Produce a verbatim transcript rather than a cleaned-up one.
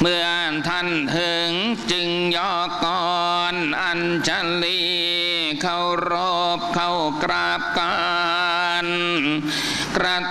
มื่อท่านถึงจึงย่อกรอัญชลีเคารพเข้ากราบกันกระ